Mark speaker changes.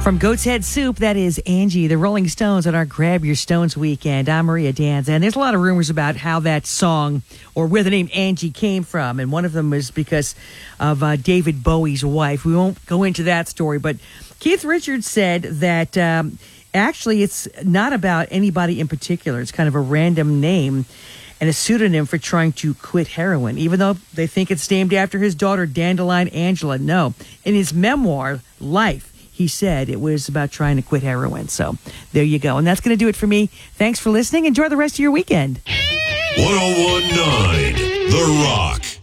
Speaker 1: From Goat's Head Soup, that is Angie, the Rolling Stones on our Grab Your Stones weekend. I'm Maria Danza, and there's a lot of rumors about how that song, or where the name Angie came from, and one of them is because of David Bowie's wife. We won't go into that story, but Keith Richards said that actually it's not about anybody in particular. It's kind of a random name and a pseudonym for trying to quit heroin, even though they think it's named after his daughter, Dandelion Angela. No. In his memoir, Life, he said it was about trying to quit heroin. So there you go. And that's going to do it for me. Thanks for listening. Enjoy the rest of your weekend.
Speaker 2: 1019 The Rock.